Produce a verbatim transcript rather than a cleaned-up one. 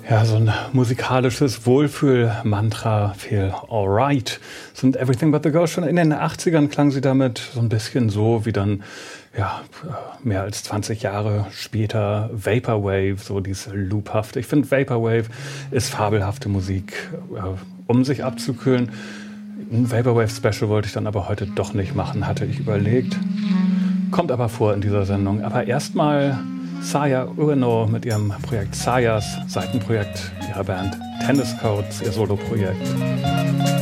Ja, so ein musikalisches Wohlfühl-Mantra, Feel Alright. Und Everything But The Girl, schon in den achtzigern klang sie damit so ein bisschen so wie dann, ja, mehr als zwanzig Jahre später Vaporwave, so diese Loophaft. Ich finde, Vaporwave ist fabelhafte Musik, um sich abzukühlen. Ein Vaporwave-Special wollte ich dann aber heute doch nicht machen, hatte ich überlegt. Kommt aber vor in dieser Sendung. Aber erstmal Saya Ueno mit ihrem Projekt Sayas, Seitenprojekt ihrer Band Tennis Codes, ihr Soloprojekt.